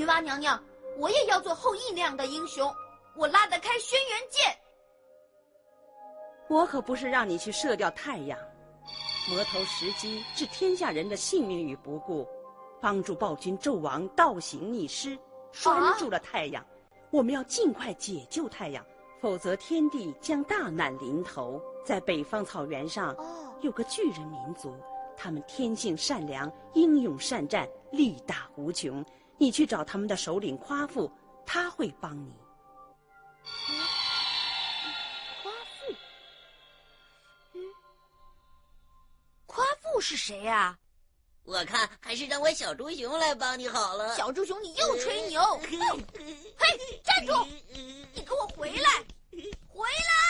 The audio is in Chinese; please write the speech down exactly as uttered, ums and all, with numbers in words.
女娲娘娘，我也要做后羿那样的英雄，我拉得开轩辕剑。 我可不是让你去射掉太阳，魔头石矶置天下人的性命于不顾，帮助暴君纣王倒行逆施，拴住了太阳。啊、我们要尽快解救太阳，否则天帝将大难临头。在北方草原上，哦、有个巨人民族，他们天性善良，英勇善战，力大无穷。你去找他们的首领夸父，他会帮你。 嗯、夸父？嗯，夸父是谁呀、啊？ 我看还是让我小猪熊来帮你好了。 小猪熊，你又吹牛！嘿，站住！你给我回来！回来！